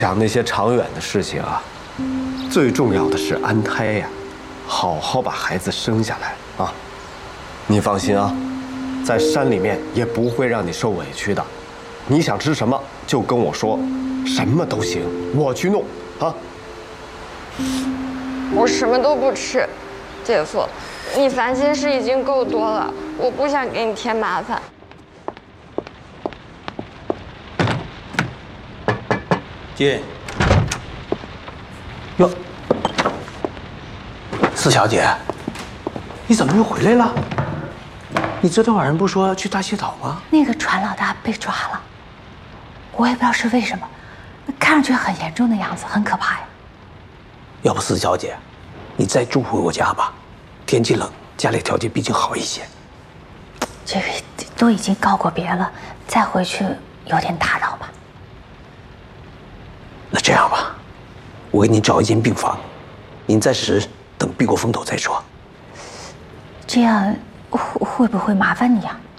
想那些长远的事情啊，最重要的是安胎呀，好好把孩子生下来啊。你放心啊，在山里面也不会让你受委屈的。你想吃什么就跟我说，什么都行，我去弄啊。 我什么都不吃，姐夫，你烦心事已经够多了，我不想给你添麻烦。 进。哟，四小姐，你怎么又回来了？你昨天晚上不说要去大洗岛吗？ 那个船老大被抓了，我也不知道是为什么，看上去很严重的样子，很可怕呀。 要不四小姐，你再住回我家吧，天气冷，家里条件毕竟好一些。 这个都已经告过别了，再回去有点打扰吧。 那这样吧，我给你找一间病房，您暂时等避过风头再说。 这样会不会麻烦你啊？